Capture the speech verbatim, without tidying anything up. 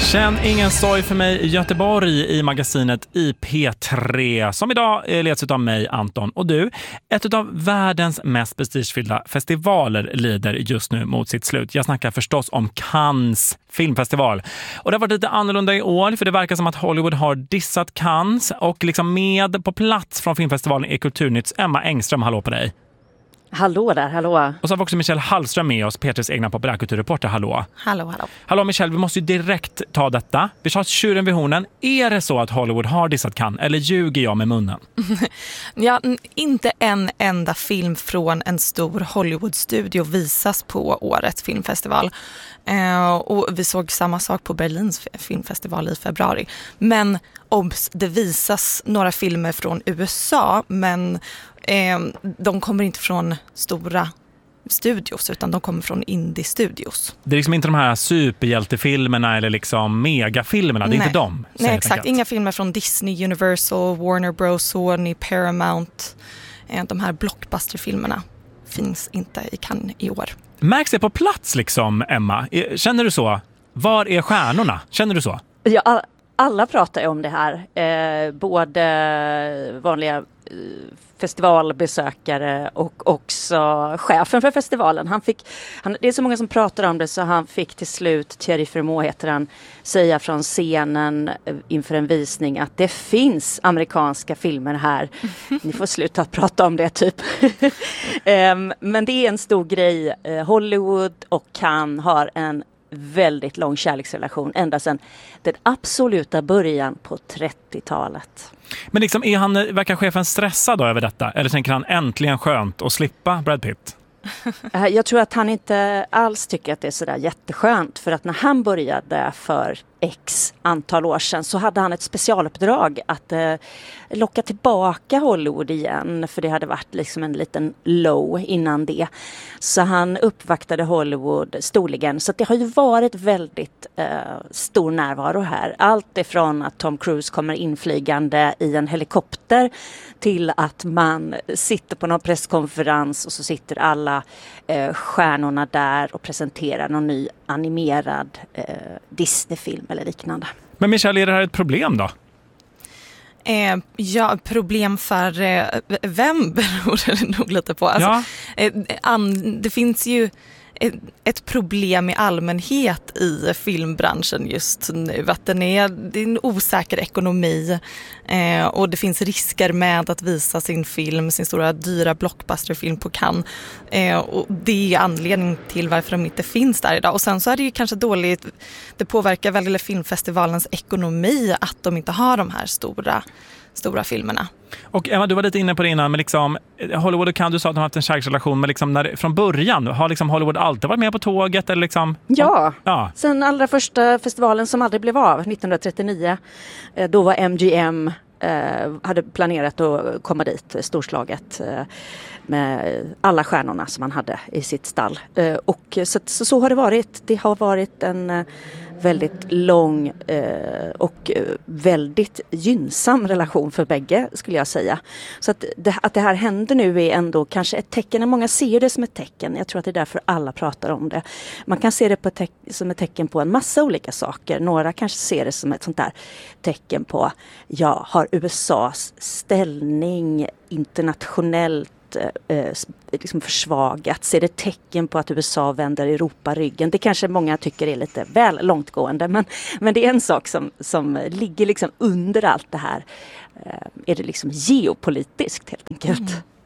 Känn ingen sorg för mig i Göteborg i magasinet I P tre som idag leds av mig, Anton. Och du, ett av världens mest prestigefyllda festivaler lider just nu mot sitt slut. Jag snackar förstås om Cannes filmfestival. Och det har varit lite annorlunda i år för det verkar som att Hollywood har dissat Cannes. Och liksom med på plats från filmfestivalen är Kulturnytts Emma Engström. Hallå på dig. Hallå där, hallå. Och så har vi också Michelle Hallström med oss, P tre:s egna populärkulturreporter. Hallå. Hallå, hallå. Hallå Michelle, vi måste ju direkt ta detta. Vi tar tjuren vid hornen. Är det så att Hollywood har dissat Cannes eller ljuger jag med munnen? Ja, inte en enda film från en stor Hollywood-studio visas på årets filmfestival. Eh, och vi såg samma sak på Berlins filmfestival i februari. Men obs, det visas några filmer från U S A, men eh, de kommer inte från stora studios utan de kommer från indie-studios. Det är liksom inte de här superhjältefilmerna eller liksom megafilmerna, det är Nej. inte de. Nej, exakt. Inga filmer från Disney, Universal, Warner Bros, Sony, Paramount. Eh, de här blockbusterfilmerna finns inte i Cannes i år. Märks det på plats liksom, Emma? Känner du så? Var är stjärnorna? Känner du så? Ja, alla pratar om det här. Eh, både vanliga eh, festivalbesökare och också chefen för festivalen. Han fick, han, det är så många som pratar om det så han fick till slut, Thierry Fremont heter han, säga från scenen inför en visning att det finns amerikanska filmer här. Ni får sluta att prata om det typ. eh, men det är en stor grej. Eh, Hollywood och Cannes har en väldigt lång kärleksrelation ända sedan den absoluta början på trettiotalet. Men liksom, är han, verkar chefen stressad då över detta? Eller tänker han äntligen skönt att slippa Brad Pitt? Jag tror att han inte alls tycker att det är sådär jätteskönt. För att när han började för x antal år sedan så hade han ett specialuppdrag att eh, locka tillbaka Hollywood igen. För det hade varit liksom en liten low innan det. Så han uppvaktade Hollywood storligen. Så det har ju varit väldigt eh, stor närvaro här. Allt ifrån att Tom Cruise kommer inflygande i en helikopter till att man sitter på någon presskonferens och så sitter alla eh, stjärnorna där och presenterar någon ny animerad eh, Disney-film eller liknande. Men Michelle, är det här ett problem då? Eh, ja, problem för eh, vem beror det nog lite på. Alltså, Ja. eh, an, det finns ju ett, ett problem i allmänhet i filmbranschen just nu. Att den är, det är en osäker ekonomi eh, och det finns risker med att visa sin film, sin stora dyra blockbusterfilm på Cannes. Eh, och det är anledningen till varför de inte finns där idag. Och sen så är det ju kanske dåligt, det påverkar väl filmfestivalens ekonomi att de inte har de här stora stora filmerna. Och Emma, du var lite inne på det innan, men liksom Hollywood och Cannes, du sa att de har haft en kärleksrelation, men liksom när, från början, har liksom Hollywood alltid varit med på tåget? Eller liksom, ja, ja, sen allra första festivalen som aldrig blev av, nittonhundratrettionio, då var M G M, eh, hade planerat att komma dit storslaget eh, med alla stjärnorna som man hade i sitt stall. Eh, och så, så, så har det varit. Det har varit en eh, väldigt lång eh, och väldigt gynnsam relation för bägge, skulle jag säga. Så att det, att det här händer nu är ändå kanske ett tecken. Många ser det som ett tecken. Jag tror att det är därför alla pratar om det. Man kan se det på te- som ett tecken på en massa olika saker. Några kanske ser det som ett sånt där tecken på, ja, har U S A:s ställning internationellt Eh, liksom försvagats? Är det tecken på att U S A vänder Europa ryggen? Det kanske många tycker är lite väl långtgående, men, men det är en sak som, som ligger liksom under allt det här. Eh, är det liksom geopolitiskt helt enkelt? Mm.